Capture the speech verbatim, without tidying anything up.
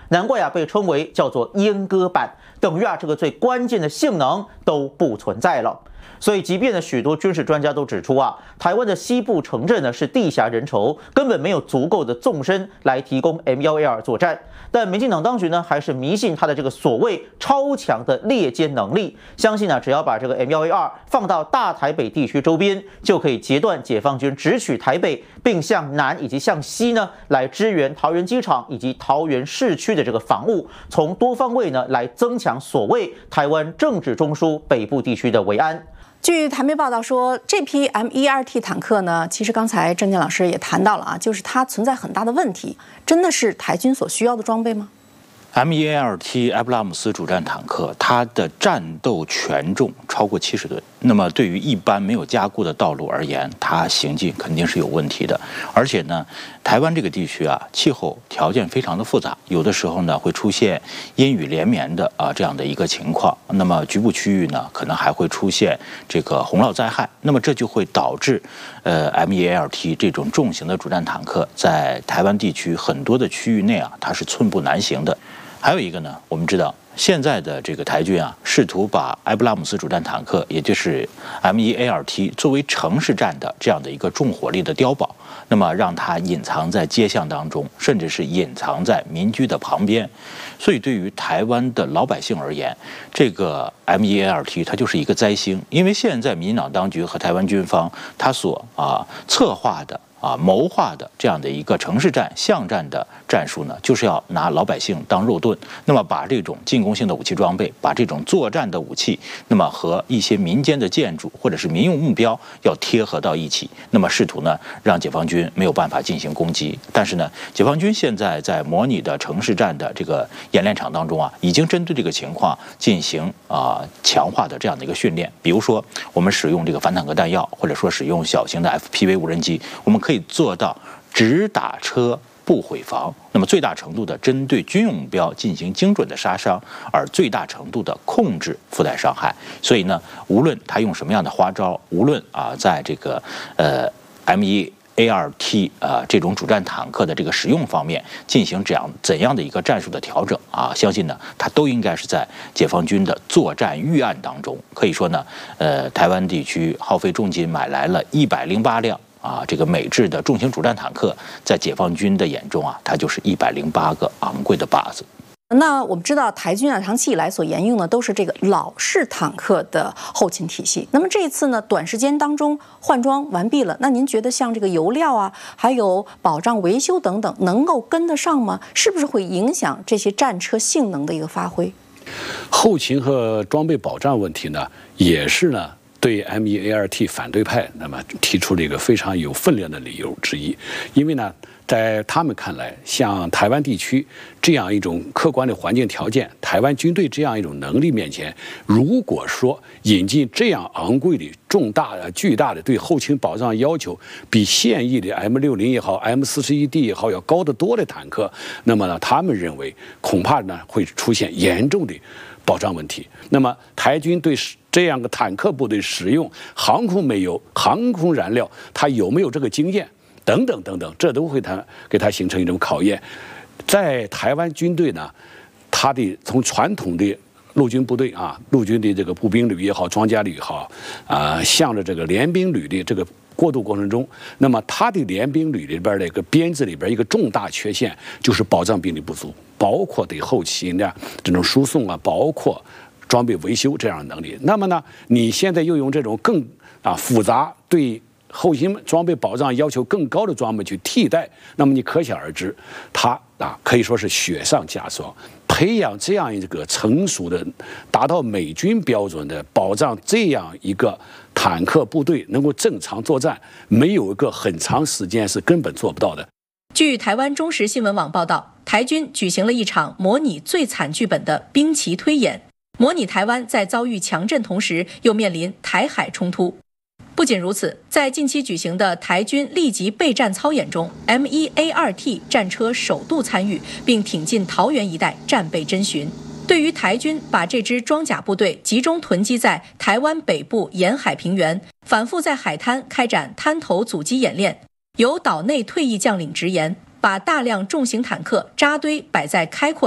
难怪啊被称为叫做阉割版，等于啊这个最关键的性能都不存在了。所以，即便呢许多军事专家都指出啊，台湾的西部城镇呢是地狭人稠，根本没有足够的纵深来提供 M 一 A 二 作战。但民进党当局呢还是迷信它的这个所谓超强的猎歼能力，相信呢只要把这个 M 一 A 二 放到大台北地区周边，就可以截断解放军直取台北，并向南以及向西呢来支援桃园机场以及桃园市区的这个防务，从多方位呢来增强所谓台湾政治中枢北部地区的维安。 据台媒报道说，这批 M 一 A 二 T 坦克呢，其实刚才郑健老师也谈到了啊，就是它存在很大的问题，真的是台军所需要的装备吗？ M 一 A 二 T 埃布拉姆斯主战坦克，它的战斗权重超过七十吨。那么，对于一般没有加固的道路而言，它行进肯定是有问题的。而且呢，台湾这个地区啊，气候条件非常的复杂，有的时候呢会出现阴雨连绵的啊这样的一个情况。那么局部区域呢，可能还会出现这个洪涝灾害。那么这就会导致，呃 M 一 A 二 T 这种重型的主战坦克在台湾地区很多的区域内啊，它是寸步难行的。还有一个呢，我们知道现在的这个台军啊，试图把埃布拉姆斯主战坦克，也就是 M 一 A 二 T 作为城市战的这样的一个重火力的碉堡，那么让它隐藏在街巷当中，甚至是隐藏在民居的旁边。所以对于台湾的老百姓而言，这个 M 一 A 二 T 它就是一个灾星，因为现在民进党当局和台湾军方他所啊策划的。啊，谋划的这样的一个城市战、巷战的战术呢，就是要拿老百姓当肉盾，那么把这种进攻性的武器装备，把这种作战的武器，那么和一些民间的建筑或者是民用目标要贴合到一起，那么试图呢让解放军没有办法进行攻击。但是呢，解放军现在在模拟的城市战的这个演练场当中啊，已经针对这个情况进行啊、呃、强化的这样的一个训练，比如说我们使用这个反坦克弹药，或者说使用小型的 F P V 无人机，我们可以做到只打车不毁防，那么最大程度的针对军用目标进行精准的杀伤，而最大程度的控制附带伤害。所以呢，无论他用什么样的花招，无论啊在这个呃 M 一 A 二 T 啊、呃、这种主战坦克的这个使用方面进行这样怎样的一个战术的调整啊，相信呢它都应该是在解放军的作战预案当中。可以说呢，呃台湾地区耗费重金买来了一百零八辆。啊，这个美制的重型主战坦克，在解放军的眼中啊，它就是一百零八个昂贵的靶子。 那我们知道，台军啊，长期以来所沿用的都是这个老式坦克的后勤体系。那么这一次呢，短时间当中换装完毕了，那您觉得像这个油料啊，还有保障维修等等，能够跟得上吗？是不是会影响这些战车性能的一个发挥？ 后勤和装备保障问题呢，也是呢。对 M 一 A 二 T 反对派那么提出了一个非常有分量的理由之一，因为呢，在他们看来，像台湾地区这样一种客观的环境条件，台湾军队这样一种能力面前，如果说引进这样昂贵的、重大的、巨大的对后勤保障要求比现役的 M 六十也好、M 四十一 D 也好要高得多的坦克，那么呢，他们认为恐怕呢会出现严重的保障问题。那么台军对这样的坦克部队使用航空煤油、航空燃料，它有没有这个经验等等等等，这都会它给它形成一种考验。在台湾军队呢，它的从传统的陆军部队啊，陆军的这个步兵旅也好、装甲旅也好，啊、呃，向着这个联兵旅的这个过渡过程中，那么它的联兵旅里边的一个编制里边一个重大缺陷就是保障兵力不足，包括对后勤的这种输送啊，包括装备维修这样的能力。那么呢，你现在又用这种更啊复杂、对后勤装备保障要求更高的装备去替代，那么你可想而知，它啊可以说是雪上加霜。培养这样一个成熟的、达到美军标准的保障这样一个坦克部队能够正常作战，没有一个很长时间是根本做不到的。 据台湾中时新闻网报道，台军举行了一场模拟最惨剧本的兵棋推演，模拟台湾在遭遇强震同时又面临台海冲突。不仅如此，在近期举行的台军立即备战操演中 ，M 一 A 二 T 战车首度参与，并挺进桃园一带战备侦巡。对于台军把这支装甲部队集中囤积在台湾北部沿海平原，反复在海滩开展滩头阻击演练，由岛内退役将领直言，把大量重型坦克扎堆摆在开阔